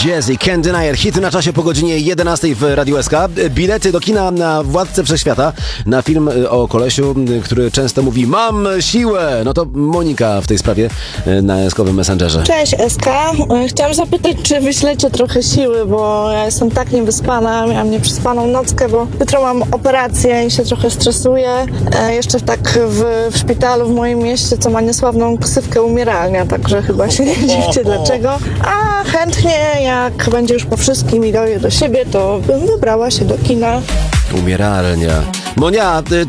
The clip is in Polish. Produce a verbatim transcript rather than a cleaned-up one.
Jazzy, Can't Deny It. Hity na czasie po godzinie jedenastej w Radiu S K. Bilety do kina na Władcę Wszechświata, na film o kolesiu, który często mówi mam siłę. No to Monika w tej sprawie na eskowym Messengerze. Cześć S K. Chciałam zapytać, czy wyślecie trochę siły, bo ja jestem tak niewyspana, miałam nieprzespaną nockę, bo jutro mam operację i się trochę stresuję. E, jeszcze tak w, w szpitalu w moim mieście, co ma niesławną ksywkę umieralnia, także chyba się nie dziwcie dlaczego. A chętnie, jak będzie już po wszystkim i dojdę do siebie, to bym wybrała się do kina. Umieralnia. Monia,